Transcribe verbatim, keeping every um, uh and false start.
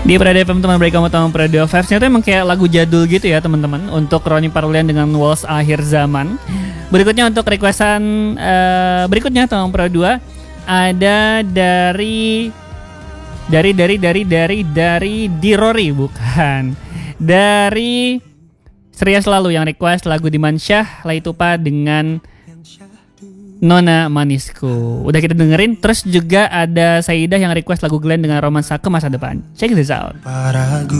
Di Prada F M teman break kamu tahu Prada Vibes itu emang kayak lagu jadul gitu ya teman-teman. Untuk Ronnie Parlian dengan Waltz Akhir Zaman. Berikutnya untuk requestan uh, berikutnya teman Prada dua ada dari dari dari dari dari dari di Rory bukan dari Surya Selalu yang request lagu Dimansyah Laitupa dengan Nona Manisku. Udah kita dengerin. Terus juga ada Saidah yang request lagu Glenn dengan Romansa Ke Masa Depan. Check this out.